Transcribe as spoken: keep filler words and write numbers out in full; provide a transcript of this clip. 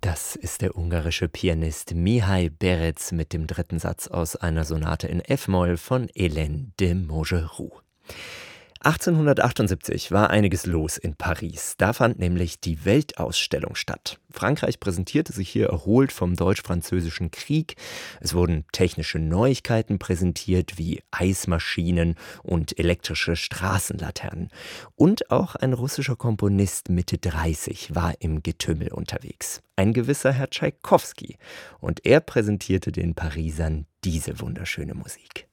Das ist der ungarische Pianist Mihai Berec mit dem dritten Satz aus einer Sonate in F-Moll von Hélène de Montgeroux. achtzehnhundertachtundsiebzig war einiges los in Paris. Da fand nämlich die Weltausstellung statt. Frankreich präsentierte sich hier erholt vom Deutsch-Französischen Krieg. Es wurden technische Neuigkeiten präsentiert wie Eismaschinen und elektrische Straßenlaternen. Und auch ein russischer Komponist Mitte dreißig war im Getümmel unterwegs. Ein gewisser Herr Tschaikowski. Und er präsentierte den Parisern diese wunderschöne Musik.